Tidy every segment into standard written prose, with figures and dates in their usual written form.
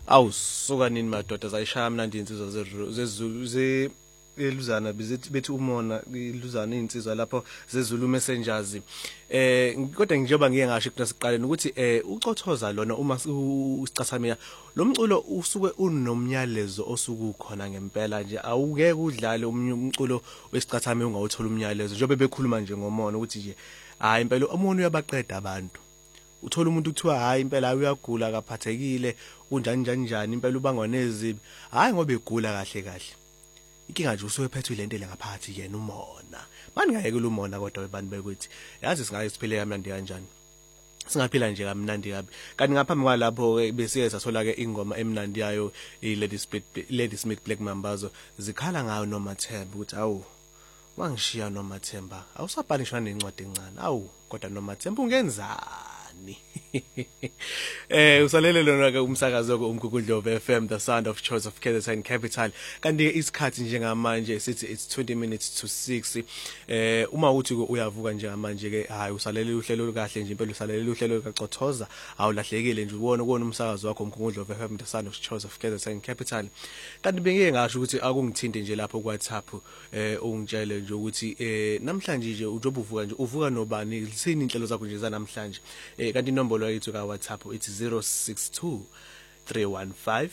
Awusuka nini madoda zayishaya mnandi insizwa zezulu eluzana bethi umona iluzana insizwa lapho zezulu messengers kodwa njengoba ngike ngasho kunasiqaleni ukuthi ucothoza lona uma usicathamela lo mculo usuke unomnyalezo osukukhona ngempela nje awungeke udlale umculo wesicathamela ungawuthola umnyalezo njengoba bekhuluma nje ngomona ukuthi nje hayi impela umona uyabaqeda abantu uthola umuntu kuthiwa hayi impela uyagula akaphathekile unjani impela ubangwa nezibi hayi ngoba egula kahle inkinga nje usuke phethwe lento le ngaphakathi yena umona manje ngayeke lo umona kodwa abantu bekwethu yazi singake siphile kamnandi kanjani singaphila nje kamnandi kabi kanti ngaphambi kwalapho besiye sathola ke ingoma emnandi yayo Lady Smith Black Mambazo zikhala ngayo noMathemba ukuthi awu wangishiya noMathemba awusapanishwa nencwadi encane awu kodwa noMathemba ungenzani usalele lona ke umsakazo ko umgugudlovu FM the sound of choice of KZN Capital kanti isikhathi njengamanje sithi it's 20 minutes to 6 uma uthi uyavuka njengamanje ke hayi usalele uhlelo kahle nje impela usalele uhlelo kacothoza awulahlekile nje ubona umsakazo wakho umgugudlovu FM the sound of choice of KZN Capital kanti bengike ngasho ukuthi akungithinte nje lapho ku WhatsApp ungitshele nje ukuthi namhlanje nje ujobe uvuka nje uvuka nobani lisini inhlelo zakho nje zanamhlanje kanti inombolo yethu ka WhatsApp it's 062 315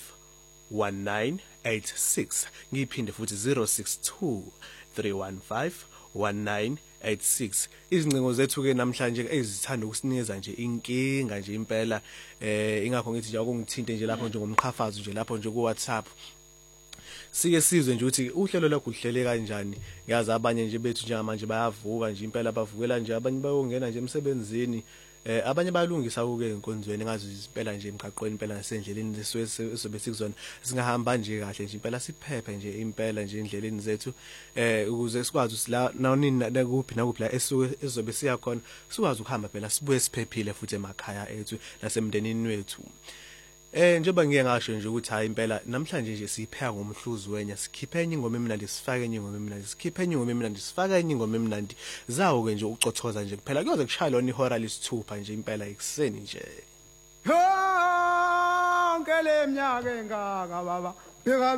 1986 ngiphinde futhi 062 315 1986 izingcingo zethu ke namhlanje ezithanda ukusinikeza nje inkinga nje impela ingakho ngithi nje akungithinte nje lapho nje ngomqhafazo nje lapho nje ku WhatsApp sike sizwe nje ukuthi uhlelo lakho uhlele kanjani ngiyazi abanye nje bethu njengamanje bayavuka nje impela bavukela nje abanye bayongena nje emsebenzini abanye bayalungisa uke enkonzweni ngazi impela nje emgaqweni impela nasendleleni lesobe sikuzona singahamba nje kahle nje impela siphephe nje impela nje endleleni zethu ukuze sikwazi usila nawonini kuphi la ezobe siya khona sikwazi ukuhamba phela sibuye siphephile futhi emakhaya ethu nasemndenini wethu njengoba ngike ngasho nje ukuthi hayi impela namhlanje nje sipheka ngomhluzi wenya sikhiphe enye ingoma emnandi sifake enye ingoma emnandi sikhiphe enye ingoma emnandi sifake enye ingoma emnandi zawo ke nje ucothoza nje kuphela kuyoze kushaya lona ihora lesithupha nje impela ekseni nje yonke lemnyaka engaka baba